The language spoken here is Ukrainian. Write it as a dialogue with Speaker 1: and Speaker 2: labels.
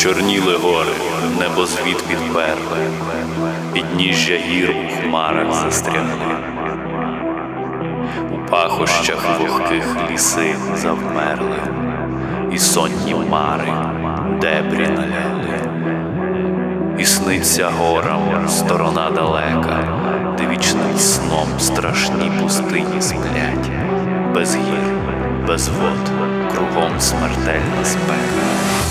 Speaker 1: Почорніли гори, небозвід підперли, підніжжя гір у хмарах застрягли. У пахощах вогких ліси завмерли, і сонні мари дебрі наляли. І сниться горам сторона далека, де вічним сном страшні пустині сплять. Без гір, без вод, кругом смертельна спека.